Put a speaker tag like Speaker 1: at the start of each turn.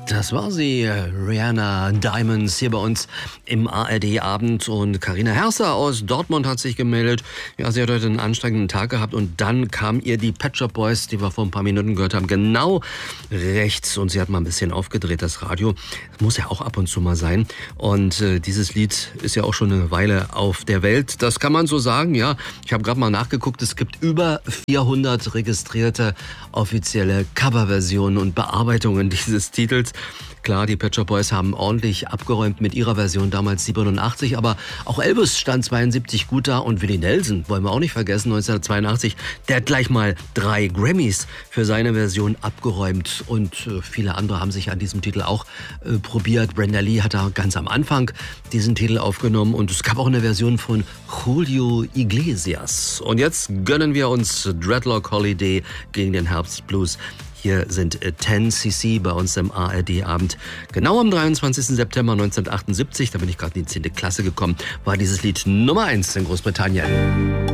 Speaker 1: Das war sie, Rihanna Diamonds, hier bei uns im ARD-Abend. Und Carina Herser aus Dortmund hat sich gemeldet. Ja, sie hat heute einen anstrengenden Tag gehabt und dann kamen ihr die Pet Shop Boys, die wir vor ein paar Minuten gehört haben, genau rechts. Und sie hat mal ein bisschen aufgedreht, das Radio. Das muss ja auch ab und zu mal sein. Und dieses Lied ist ja auch schon eine Weile auf der Welt. Das kann man so sagen, ja. Ich habe gerade mal nachgeguckt, es gibt über 400 registrierte offizielle Coverversionen und Bearbeitungen dieses Titels. Klar, die Pet Shop Boys haben ordentlich abgeräumt mit ihrer Version damals 87, aber auch Elvis stand 72 gut da und Willie Nelson, wollen wir auch nicht vergessen, 1982, der hat gleich mal 3 Grammys für seine Version abgeräumt und viele andere haben sich an diesem Titel auch probiert. Brenda Lee hat da ganz am Anfang diesen Titel aufgenommen und es gab auch eine Version von Julio Iglesias. Und jetzt gönnen wir uns Dreadlock Holiday gegen den Herbstblues. Hier sind 10cc bei uns im ARD-Abend. Genau am 23. September 1978, da bin ich gerade in die 10. Klasse gekommen, war dieses Lied Nummer 1 in Großbritannien.